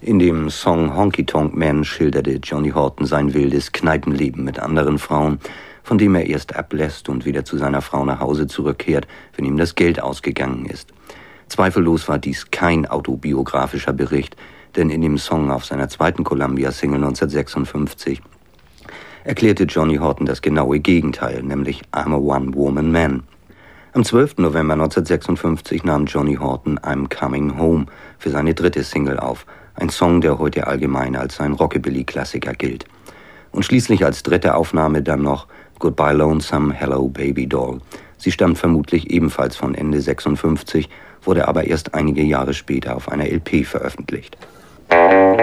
In dem Song Honky Tonk Man schilderte Johnny Horton sein wildes Kneipenleben mit anderen Frauen, von dem er erst ablässt und wieder zu seiner Frau nach Hause zurückkehrt, wenn ihm das Geld ausgegangen ist. Zweifellos war dies kein autobiografischer Bericht, denn in dem Song auf seiner zweiten Columbia-Single 1956 erklärte Johnny Horton das genaue Gegenteil, nämlich I'm a One-Woman-Man. Am 12. November 1956 nahm Johnny Horton I'm Coming Home für seine dritte Single auf, ein Song, der heute allgemein als ein Rockabilly-Klassiker gilt. Und schließlich als dritte Aufnahme dann noch Goodbye Lonesome, Hello Baby Doll. Sie stammt vermutlich ebenfalls von Ende 56, wurde aber erst einige Jahre später auf einer LP veröffentlicht.